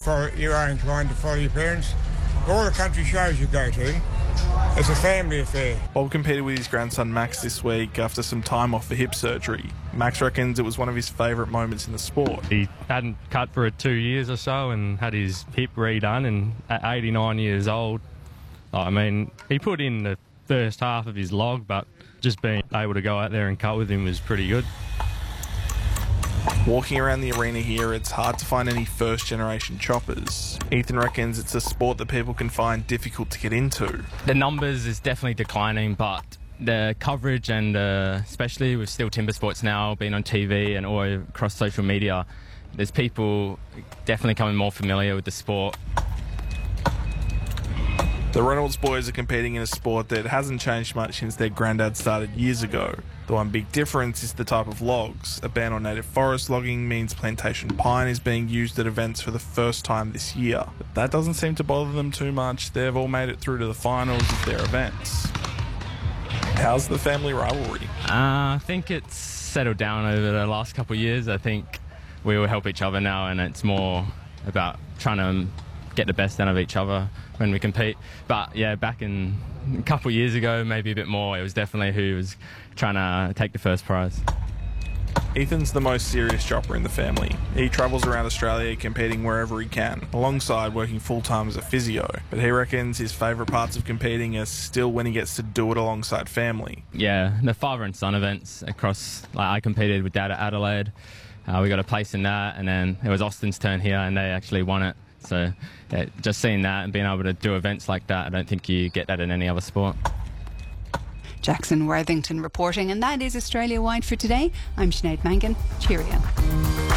you are inclined to follow your parents. All the country shows you go to, it's a family affair. Bob competed with his grandson Max this week after some time off for hip surgery. Max reckons it was one of his favourite moments in the sport. He hadn't cut for 2 years or so and had his hip redone, and at 89 years old, I mean, he put in the first half of his log, but just being able to go out there and cut with him was pretty good. Walking around the arena here, it's hard to find any first-generation choppers. Ethan reckons it's a sport that people can find difficult to get into. The numbers is definitely declining, but the coverage and especially with Steel Timber Sports now being on TV and all across social media, there's people definitely becoming more familiar with the sport. The Reynolds boys are competing in a sport that hasn't changed much since their granddad started years ago. The one big difference is the type of logs. A ban on native forest logging means plantation pine is being used at events for the first time this year. But that doesn't seem to bother them too much. They've all made it through to the finals of their events. How's the family rivalry? I think it's settled down over the last couple of years. I think we all help each other now, and it's more about trying to get the best out of each other when we compete. But yeah, back in a couple of years ago, maybe a bit more, it was definitely who was trying to take the first prize. Ethan's the most serious chopper in the family. He travels around Australia competing wherever he can, alongside working full-time as a physio. But he reckons his favourite parts of competing are still when he gets to do it alongside family. Yeah, the father and son events across, I competed with Dad at Adelaide. We got a place in that, and then it was Austin's turn here and they actually won it. So yeah, just seeing that and being able to do events like that, I don't think you get that in any other sport. Jackson Worthington reporting, and that is Australia Wide for today. I'm Sinead Mangan. Cheerio.